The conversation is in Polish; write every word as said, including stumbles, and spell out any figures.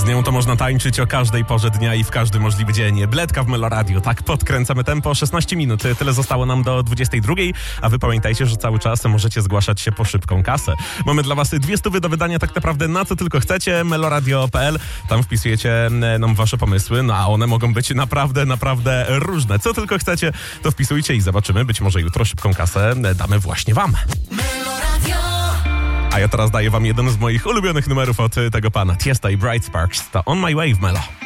Z nią to można tańczyć o każdej porze dnia i w każdy możliwy dzień. Bledka w Melo Radio, tak podkręcamy tempo. szesnaście minut, tyle zostało nam do dwudziestej drugiej, a wy pamiętajcie, że cały czas możecie zgłaszać się po szybką kasę. Mamy dla was dwie stówy do wydania tak naprawdę na co tylko chcecie. meloradio kropka p l, tam wpisujecie nam wasze pomysły, no a one mogą być naprawdę, naprawdę różne. Co tylko chcecie, to wpisujcie i zobaczymy. Być może jutro szybką kasę damy właśnie wam. A ja teraz daję wam jeden z moich ulubionych numerów od tego pana. Tiesta i Bright Sparks. To On My Way w Melo.